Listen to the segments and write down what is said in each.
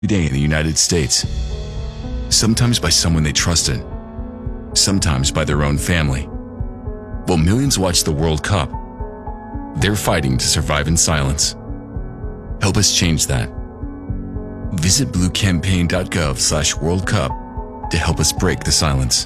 day in the United States. Sometimes by someone they trusted, sometimes by their own family. While millions watch the World Cup, they're fighting to survive in silence. Help us change that. Visit bluecampaign.gov/World Cup to help us break the silence.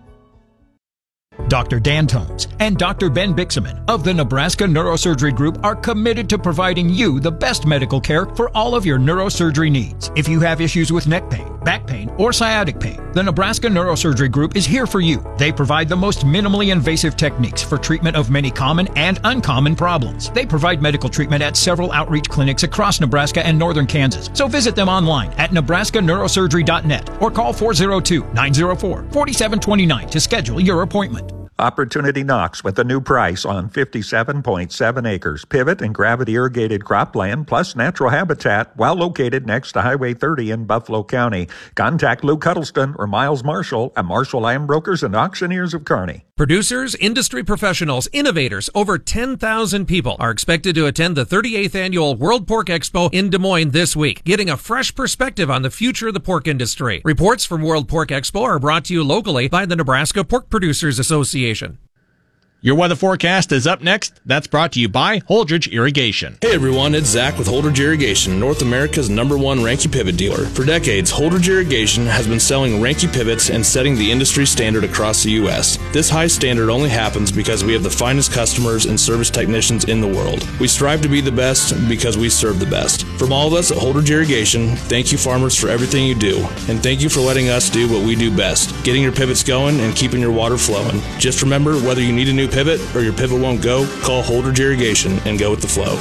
Dr. Dan Tones and Dr. Ben Bixaman of the Nebraska Neurosurgery Group are committed to providing you the best medical care for all of your neurosurgery needs. If you have issues with neck pain, back pain, or sciatic pain, the Nebraska Neurosurgery Group is here for you. They provide the most minimally invasive techniques for treatment of many common and uncommon problems. They provide medical treatment at several outreach clinics across Nebraska and northern Kansas. So visit them online at nebraskaneurosurgery.net or call 402-904-4729 to schedule your appointment. Opportunity knocks with a new price on 57.7 acres, pivot and gravity irrigated cropland plus natural habitat, while located next to Highway 30 in Buffalo County. Contact Lou Cuddleston or Miles Marshall at Marshall Land Brokers and Auctioneers of Kearney. Producers, industry professionals, innovators, over 10,000 people are expected to attend the 38th Annual World Pork Expo in Des Moines this week, getting a fresh perspective on the future of the pork industry. Reports from World Pork Expo are brought to you locally by the Nebraska Pork Producers Association. Your weather forecast is up next. That's brought to you by Holdridge Irrigation. Hey everyone, it's Zach with Holdridge Irrigation, North America's #1 Ranke pivot dealer. For decades, Holdridge Irrigation has been selling Ranke pivots and setting the industry standard across the U.S. This high standard only happens because we have the finest customers and service technicians in the world. We strive to be the best because we serve the best. From all of us at Holdridge Irrigation, thank you farmers for everything you do, and thank you for letting us do what we do best, getting your pivots going and keeping your water flowing. Just remember, whether you need a new pivot or your pivot won't go, call Holdridge Irrigation and go with the flow.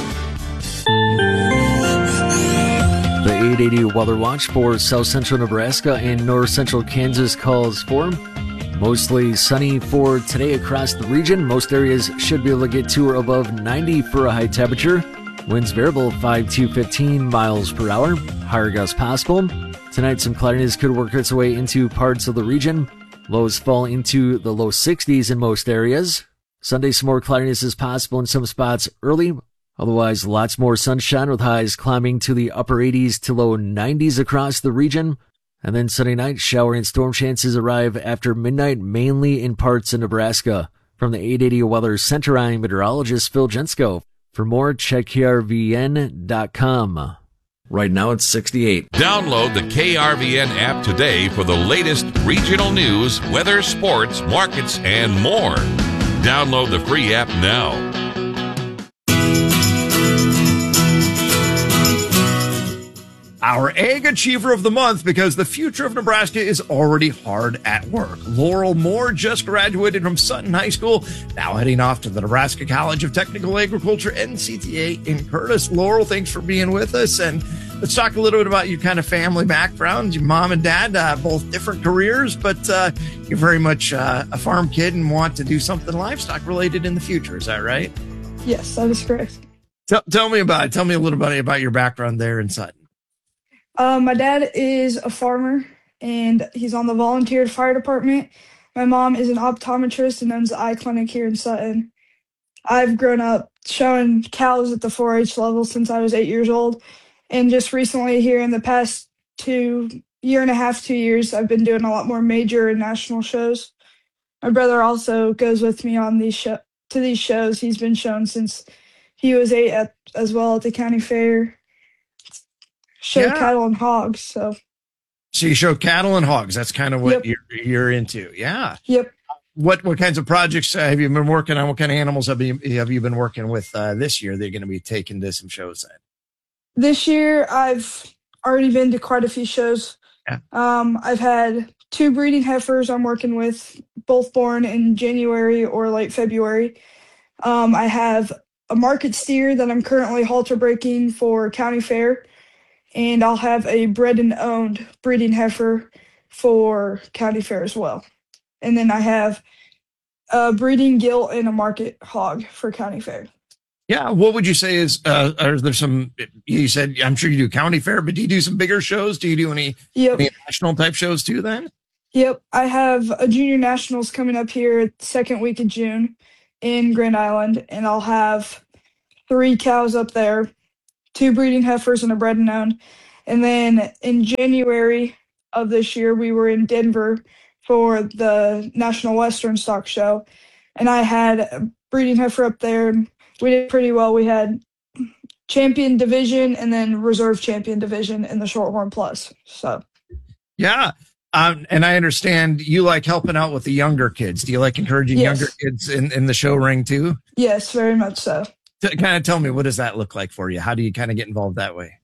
The 880 Weather Watch for South Central Nebraska and North Central Kansas calls for mostly sunny for today across the region. Most areas should be able to get to or above 90 for a high temperature. Winds variable 5 to 15 miles per hour. Higher gusts possible. Tonight, some cloudiness could work its way into parts of the region. Lows fall into the low 60s in most areas. Sunday, some more cloudiness is possible in some spots early. Otherwise, lots more sunshine with highs climbing to the upper 80s to low 90s across the region. And then Sunday night, shower and storm chances arrive after midnight, mainly in parts of Nebraska. From the 880 Weather Center, I'm meteorologist Phil Jensko. For more, check krvn.com. Right now, it's 68. Download the KRVN app today for the latest regional news, weather, sports, markets, and more. Download the free app now. Our Ag Achiever of the Month, because the future of Nebraska is already hard at work. Laurel Moore just graduated from Sutton High School, now heading off to the Nebraska College of Technical Agriculture, NCTA in Curtis. Laurel, thanks for being with us. And let's talk a little bit about your kind of family background. Your mom and dad, both different careers, but you're very much a farm kid and want to do something livestock related in the future. Is that right? Yes, that is correct. Tell me about it. Tell me a little bit about your background there in Sutton. My dad is a farmer, and he's on the volunteered fire department. My mom is an optometrist and owns the eye clinic here in Sutton. I've grown up showing cows at the 4-H level since I was 8 years old. And just recently here in the past 2 years, I've been doing a lot more major and national shows. My brother also goes with me on these these shows. He's been shown since he was 8 as well at the county fair. Show cattle and hogs. So you show cattle and hogs. That's kind of what you're into. Yeah. Yep. What kinds of projects have you been working on? What kind of animals have you been working with this year? They're going to be taking to some shows then. This year, I've already been to quite a few shows. Yeah. I've had 2 breeding heifers I'm working with, both born in January or late February. I have a market steer that I'm currently halter breaking for county fair. And I'll have a bred and owned breeding heifer for county fair as well. And then I have a breeding gilt and a market hog for county fair. Yeah. What would you say is, are there some, you said, I'm sure you do county fair, but do you do some bigger shows? Do you do any national type shows too then? Yep. I have a junior nationals coming up here the second week of June in Grand Island. And I'll have 3 cows up there, 2 breeding heifers and a bred and owned. And then in January of this year, we were in Denver for the National Western Stock Show. And I had a breeding heifer up there. And we did pretty well. We had champion division and then reserve champion division in the Shorthorn Plus. So, yeah. And I understand you like helping out with the younger kids. Do you like encouraging younger kids in the show ring too? Yes, very much so. Kind of tell me, what does that look like for you? How do you kind of get involved that way?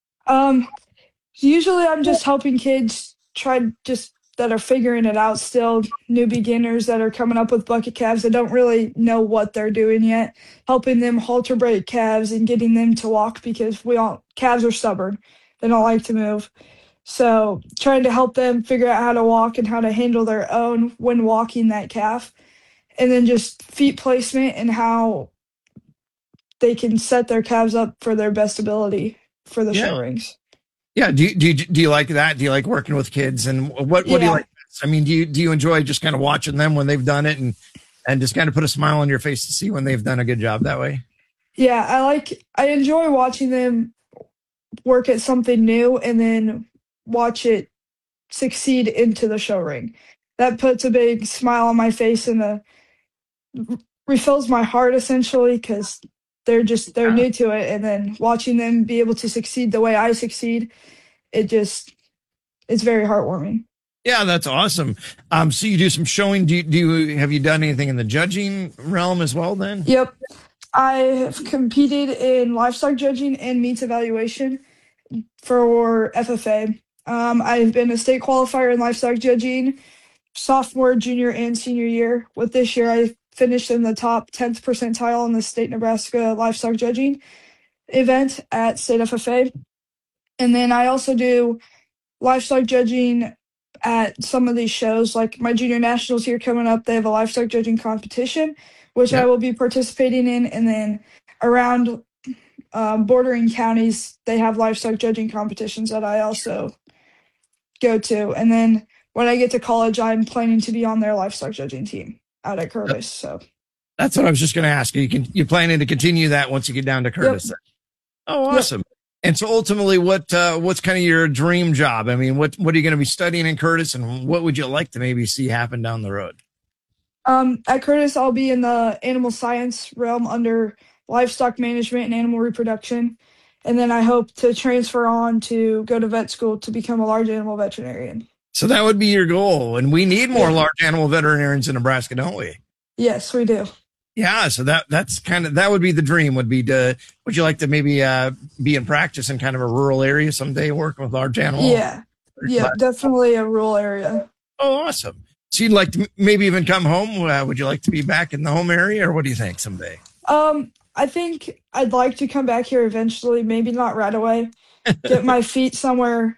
Usually I'm just helping kids that are figuring it out still, new beginners that are coming up with bucket calves that don't really know what they're doing yet, helping them halter break calves and getting them to walk, because calves are stubborn. They don't like to move. So trying to help them figure out how to walk and how to handle their own when walking that calf. And then just feet placement and how they can set their calves up for their best ability for the show rings. Yeah. Do you like that? Do you like working with kids? And what do you like best? I mean, do you enjoy just kind of watching them when they've done it and just kind of put a smile on your face to see when they've done a good job that way? Yeah, I enjoy watching them work at something new and then watch it succeed into the show ring. That puts a big smile on my face and refills my heart, essentially, because they're new to it, and then watching them be able to succeed the way I succeed, it's very heartwarming. Yeah, that's awesome. So you do some showing. Have you done anything in the judging realm as well then? Yep. I have competed in livestock judging and meats evaluation for FFA. I've been a state qualifier in livestock judging sophomore, junior, and senior year. With this year, I finished in the top 10th percentile in the state Nebraska livestock judging event at state FFA. And then I also do livestock judging at some of these shows, like my junior nationals here coming up. They have a livestock judging competition, which I will be participating in. And then around bordering counties, they have livestock judging competitions that I also go to. And then when I get to college, I'm planning to be on their livestock judging team out at Curtis. So that's what I was just going to ask you. You're planning to continue that once you get down to Curtis. Yep. Oh, awesome. Yep. And so ultimately, what's kind of your dream job? I mean, what are you going to be studying in Curtis, and what would you like to maybe see happen down the road? At Curtis, I'll be in the animal science realm under livestock management and animal reproduction. And then I hope to transfer on to go to vet school to become a large animal veterinarian. So that would be your goal. And we need more large animal veterinarians in Nebraska, don't we? Yes, we do. Yeah. So that would be the dream, would you like to maybe be in practice in kind of a rural area someday, working with large animals? Yeah. Yeah, definitely a rural area. Oh, awesome. So you'd like to maybe even come home? Would you like to be back in the home area, or what do you think someday? I think I'd like to come back here eventually, maybe not right away. Get my feet somewhere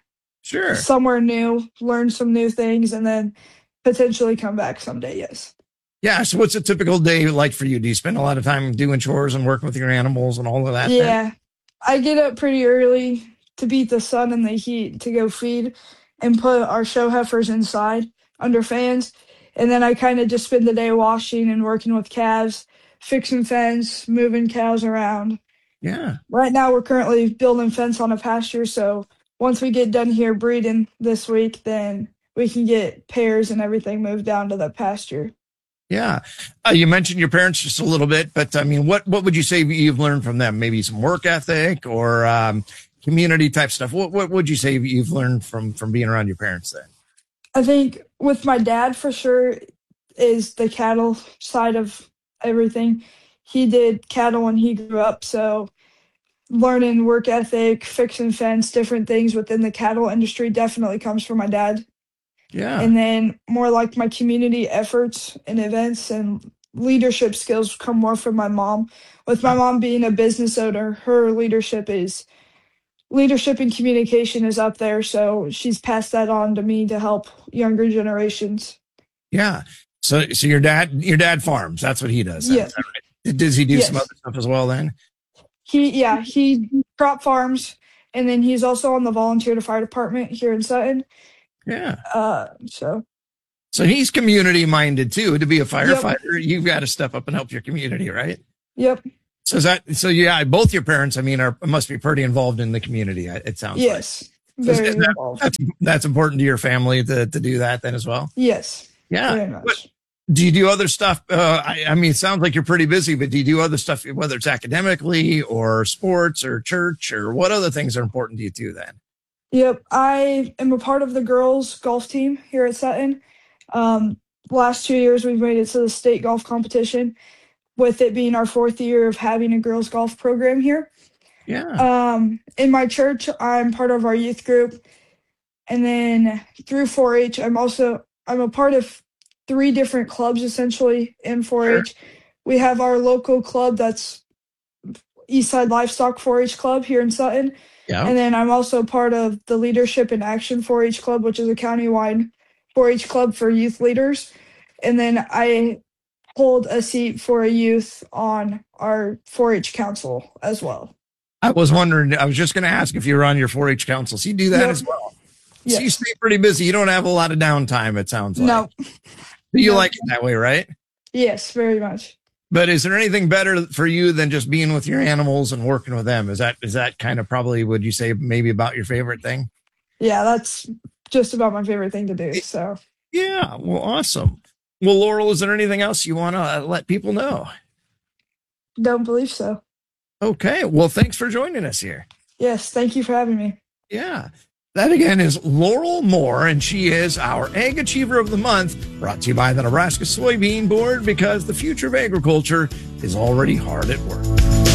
new, learn some new things, and then potentially come back someday, yes. Yeah, so what's a typical day like for you? Do you spend a lot of time doing chores and working with your animals and all of that? Yeah, I get up pretty early to beat the sun and the heat to go feed and put our show heifers inside under fans. And then I kind of just spend the day washing and working with calves, fixing fence, moving cows around. Yeah. Right now we're currently building fence on a pasture, so once we get done here breeding this week, then we can get pairs and everything moved down to the pasture. Yeah. You mentioned your parents just a little bit, but I mean, what would you say you've learned from them? Maybe some work ethic or community type stuff. What would you say you've learned from being around your parents then? I think with my dad, for sure, is the cattle side of everything. He did cattle when he grew up, so learning work ethic, fixing fence, different things within the cattle industry definitely comes from my dad. Yeah. And then more like my community efforts and events and leadership skills come more from my mom. With my mom being a business owner, her leadership and communication is up there. So she's passed that on to me to help younger generations. Yeah. So your dad farms. That's what he does. Yeah. Right? Does he do some other stuff as well then? He crop farms, and then he's also on the volunteer to fire department here in Sutton. Yeah. So he's community minded too. To be a firefighter, you've got to step up and help your community, right? Yep. So both your parents, I mean, must be pretty involved in the community. It sounds yes. like. very involved. That's important to your family to do that then as well? Yes. Yeah. Very much. Do you do other stuff? I mean, it sounds like you're pretty busy, but do you do other stuff, whether it's academically or sports or church, or what other things are important to you too then? Yep. I am a part of the girls golf team here at Sutton. Last 2 years, we've made it to the state golf competition, with it being our 4th year of having a girls golf program here. Yeah. In my church, I'm part of our youth group. And then through 4-H, I'm a part of 3 different clubs essentially in 4-H. Sure. We have our local club, that's Eastside Livestock 4-H Club here in Sutton. Yeah. And then I'm also part of the Leadership in Action 4-H Club, which is a countywide 4-H club for youth leaders. And then I hold a seat for a youth on our 4-H council as well. I was just going to ask if you were on your 4-H council. So you do that as well. Yes. So you stay pretty busy. You don't have a lot of downtime, it sounds like. No. You like it that way, right? Yes, very much. But is there anything better for you than just being with your animals and working with them? Is that kind of probably, would you say, maybe about your favorite thing? Yeah, that's just about my favorite thing to do. So yeah, well, awesome. Well, Laurel, is there anything else you want to let people know? Don't believe so. Okay, well, thanks for joining us here. Yes, thank you for having me. Yeah. That again is Laurel Moore, and she is our Ag Achiever of the Month, brought to you by the Nebraska Soybean Board, because the future of agriculture is already hard at work.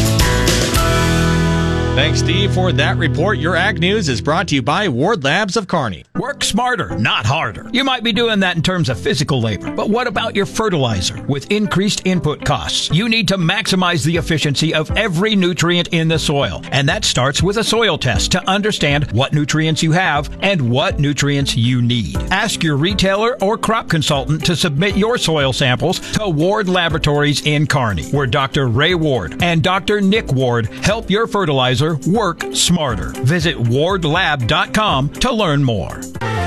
Thanks, Steve, for that report. Your Ag News is brought to you by Ward Labs of Kearney. Work smarter, not harder. You might be doing that in terms of physical labor, but what about your fertilizer? With increased input costs, you need to maximize the efficiency of every nutrient in the soil. And that starts with a soil test to understand what nutrients you have and what nutrients you need. Ask your retailer or crop consultant to submit your soil samples to Ward Laboratories in Kearney, where Dr. Ray Ward and Dr. Nick Ward help your fertilizer work smarter. Visit wardlab.com to learn more.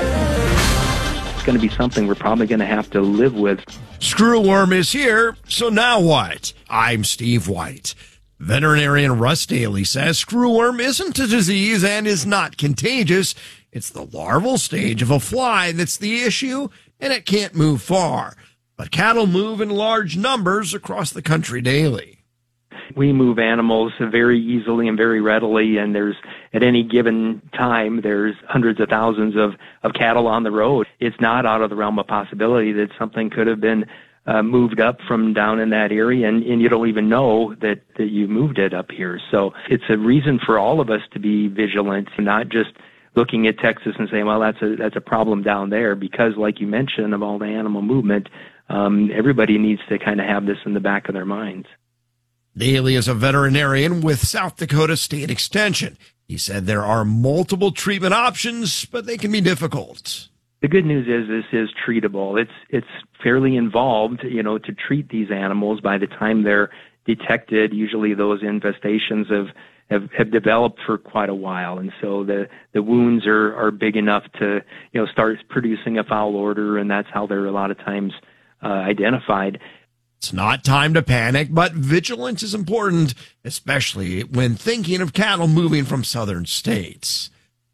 It's going to be something we're probably going to have to live with. Screwworm is here, so now what? I'm Steve White. Veterinarian Russ Daly says screwworm isn't a disease and is not contagious. It's the larval stage of a fly that's the issue, and it can't move far. But cattle move in large numbers across the country daily. We move animals very easily and very readily, and at any given time, there's hundreds of thousands of cattle on the road. It's not out of the realm of possibility that something could have been moved up from down in that area, and you don't even know that you moved it up here. So it's a reason for all of us to be vigilant, not just looking at Texas and saying, well, that's a problem down there, because like you mentioned, of all the animal movement, everybody needs to kind of have this in the back of their minds. Daly is a veterinarian with South Dakota State Extension. He said there are multiple treatment options, but they can be difficult. The good news is this is treatable. It's fairly involved, to treat these animals. By the time they're detected, usually those infestations have developed for quite a while, and so the wounds are big enough to start producing a foul odor, and that's how they're a lot of times identified. It's not time to panic, but vigilance is important, especially when thinking of cattle moving from southern states.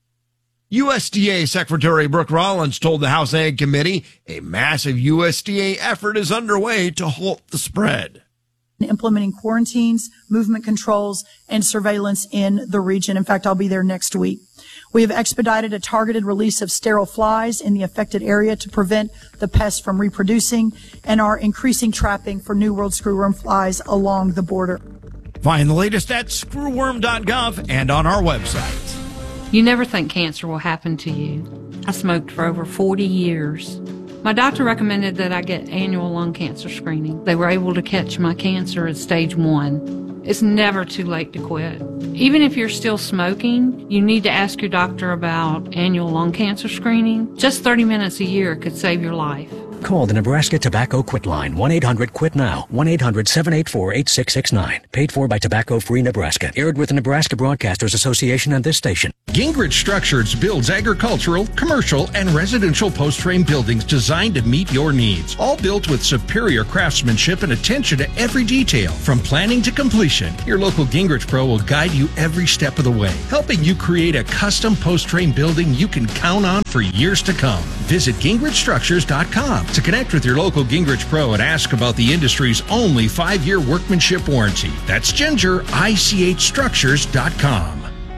USDA Secretary Brooke Rollins told the House Ag Committee a massive USDA effort is underway to halt the spread. Implementing quarantines, movement controls, and surveillance in the region. In fact, I'll be there next week. We have expedited a targeted release of sterile flies in the affected area to prevent the pests from reproducing, and are increasing trapping for New World screwworm flies along the border. Find the latest at screwworm.gov and on our website. You never think cancer will happen to you. I smoked for over 40 years. My doctor recommended that I get annual lung cancer screening. They were able to catch my cancer at stage 1. It's never too late to quit. Even if you're still smoking, you need to ask your doctor about annual lung cancer screening. Just 30 minutes a year could save your life. Call the Nebraska Tobacco Quit Line, 1-800-QUIT-NOW, 1-800-784-8669. Paid for by Tobacco Free Nebraska. Aired with the Nebraska Broadcasters Association and this station. Gingrich Structures builds agricultural, commercial, and residential post-frame buildings designed to meet your needs. All built with superior craftsmanship and attention to every detail. From planning to completion, your local Gingrich Pro will guide you every step of the way, helping you create a custom post-frame building you can count on for years to come. Visit GingrichStructures.com to connect with your local Gingrich Pro and ask about the industry's only 5-year workmanship warranty. That's GingerICHStructures.com.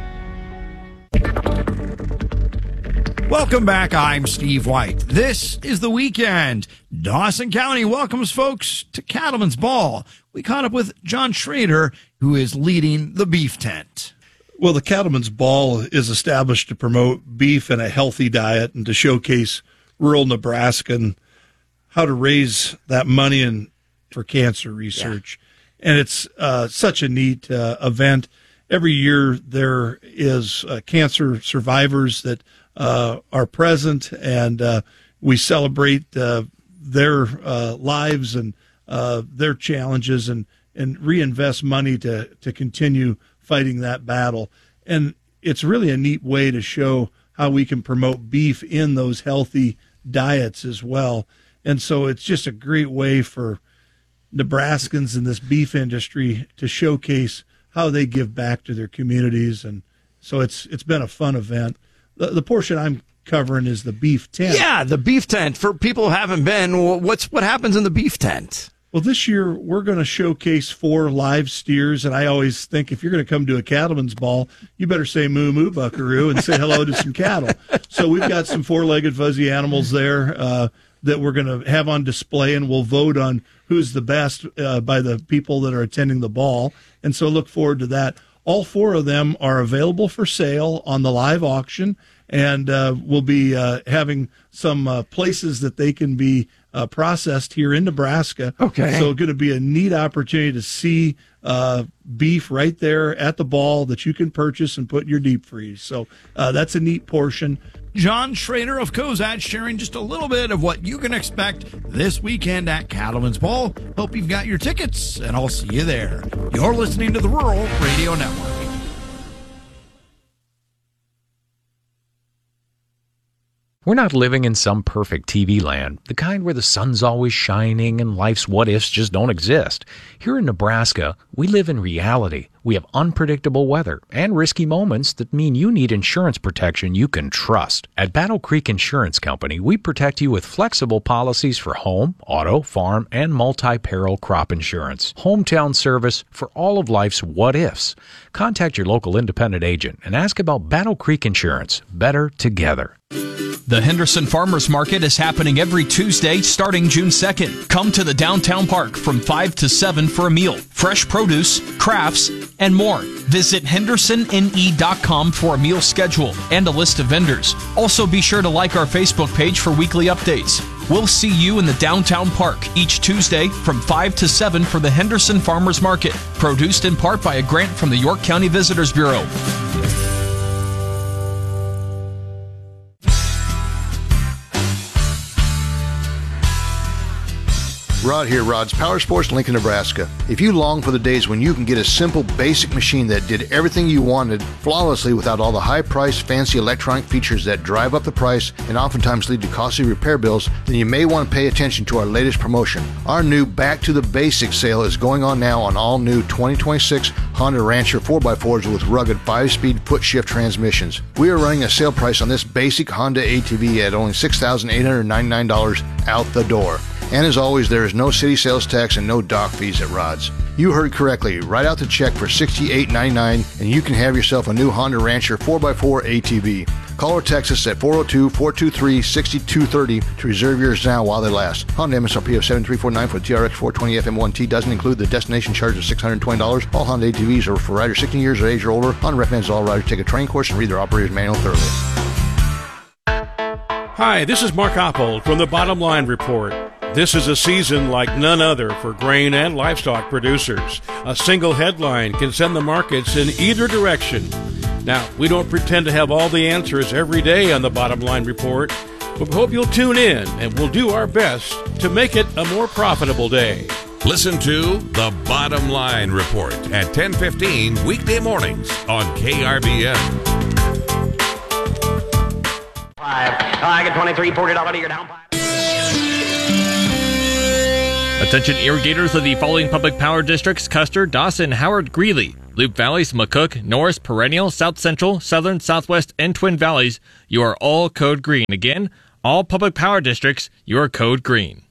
Welcome back. I'm Steve White. This is the weekend. Dawson County welcomes folks to Cattleman's Ball. We caught up with John Schrader, who is leading the beef tent. Well, the Cattleman's Ball is established to promote beef and a healthy diet and to showcase rural Nebraska and how to raise that money for cancer research. Yeah. And it's such a neat event. Every year there is cancer survivors that are present, and we celebrate their lives and their challenges and reinvest money to continue fighting that battle. And it's really a neat way to show how we can promote beef in those healthy diets as well. And so it's just a great way for Nebraskans in this beef industry to showcase how they give back to their communities. And so it's been a fun event. The portion I'm covering is the beef tent. Yeah, the beef tent. For people who haven't been, what happens in the beef tent? Well, this year we're going to showcase 4 live steers, and I always think if you're going to come to a Cattleman's Ball, you better say moo moo buckaroo and say hello to some cattle. So we've got some 4-legged fuzzy animals there that we're going to have on display, and we'll vote on who's the best by the people that are attending the ball. And so look forward to that. All 4 of them are available for sale on the live auction, and we'll be having some places that they can be processed here in Nebraska. Okay. So going to be a neat opportunity to see beef right there at the ball that you can purchase and put in your deep freeze. So that's a neat portion. John Schrader of Cozad sharing just a little bit of what you can expect this weekend at Cattleman's Ball. Hope you've got your tickets, and I'll see you there. You're listening to the Rural Radio Network. We're not living in some perfect TV land, the kind where the sun's always shining and life's what-ifs just don't exist. Here in Nebraska, we live in reality. We have unpredictable weather and risky moments that mean you need insurance protection you can trust. At Battle Creek Insurance Company, we protect you with flexible policies for home, auto, farm, and multi-peril crop insurance. Hometown service for all of life's what-ifs. Contact your local independent agent and ask about Battle Creek Insurance. Better together. The Henderson Farmers Market is happening every Tuesday starting June 2nd. Come to the downtown park from 5 to 7 for a meal, fresh produce, crafts, and more. Visit hendersonne.com for a meal schedule and a list of vendors. Also be sure to like our Facebook page for weekly updates. We'll see you in the downtown park each Tuesday from 5 to 7 for the Henderson Farmers Market, produced in part by a grant from the York County Visitors Bureau. Rod here, Rod's Power Sports, Lincoln, Nebraska. If you long for the days when you can get a simple, basic machine that did everything you wanted flawlessly without all the high-priced, fancy electronic features that drive up the price and oftentimes lead to costly repair bills, then you may want to pay attention to our latest promotion. Our new Back to the Basics sale is going on now on all new 2026 Honda Rancher 4x4s with rugged 5-speed foot-shift transmissions. We are running a sale price on this basic Honda ATV at only $6,899 out the door. And as always, there is no city sales tax and no dock fees at Rod's. You heard correctly. Write out the check for $68.99 and you can have yourself a new Honda Rancher 4x4 ATV. Call or text us at 402-423-6230 to reserve yours now while they last. Honda MSRP of $7,349 for the TRX 420 FM1T doesn't include the destination charge of $620. All Honda ATVs are for riders 16 years of age or older. Honda recommends all riders take a training course and read their operator's manual thoroughly. Hi, this is Mark Oppold from the Bottom Line Report. This is a season like none other for grain and livestock producers. A single headline can send the markets in either direction. Now, we don't pretend to have all the answers every day on the Bottom Line Report, We hope you'll tune in, and we'll do our best to make it a more profitable day. Listen to The Bottom Line Report at 10:15 weekday mornings on KRBN. I get 23, $40 you're down 5. Attention irrigators of the following public power districts: Custer, Dawson, Howard, Greeley, Loop Valleys, McCook, Norris, Perennial, South Central, Southern, Southwest, and Twin Valleys. You are all code green. Again, all public power districts, you are code green.